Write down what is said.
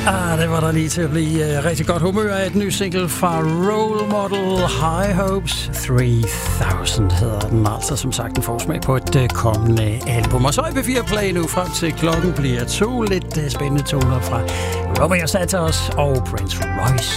Det var der lige til at blive rigtig godt humør af. Et ny single fra Role Model, High Hopes 3000 hedder den. Altså som sagt en forsmag på et kommende album. Og så er P4 Play nu frem til klokken bliver 2. Lidt spændende toner fra Romeo Santos og Prince Royce.